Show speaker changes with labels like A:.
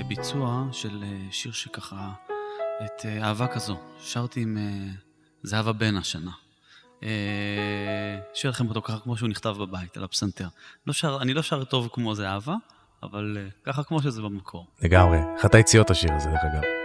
A: ביצוע של שיר שככה, את אהבה כזו. שרתי עם זהבה בן השנה. שיר לכם אותו ככה כמו שהוא נכתב בבית, על הפסנתר. אני לא שר טוב כמו זהבה, אבל ככה כמו שזה במקור.
B: לגמרי. אחת היציאות השיר הזה, דרך אגב.